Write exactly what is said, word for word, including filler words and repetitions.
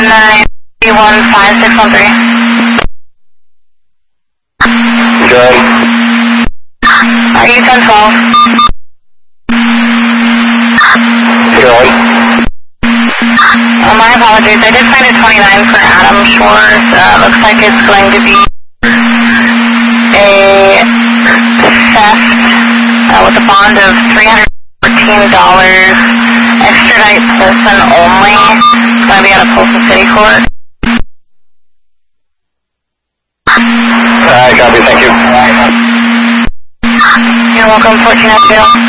nine one five six one three. Good. Are you ten twelve? Good. Oh, my apologies. I did find a twenty-nine for Adam Shores. Uh, looks like it's going to be a theft uh, with a bond of three hundred fourteen dollars. Extradite Polson only. It's going to be out of Polson City Court. Alright, copy. Thank you. You're welcome. fourteen F two.